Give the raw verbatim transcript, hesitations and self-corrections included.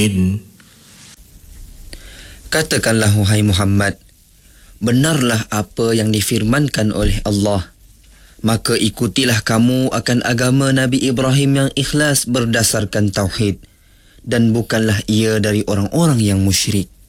Katakanlah wahai Muhammad, benarlah apa yang difirmankan oleh Allah. Maka ikutilah kamu akan agama Nabi Ibrahim yang ikhlas berdasarkan tauhid, dan bukanlah ia dari orang-orang yang musyrik.